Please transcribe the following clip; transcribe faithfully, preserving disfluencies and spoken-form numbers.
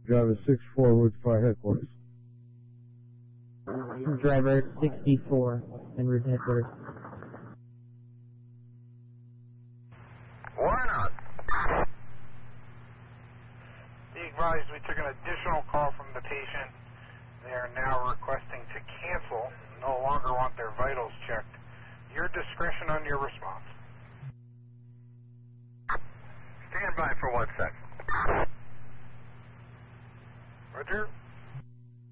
Driver six four, Route Fire Headquarters. Driver sixty-four, en route to headquarters. Why not? Be advised, we took an additional call from the patient. They are now requesting to cancel, no longer want their vitals checked. Your discretion on your response. Stand by for one sec.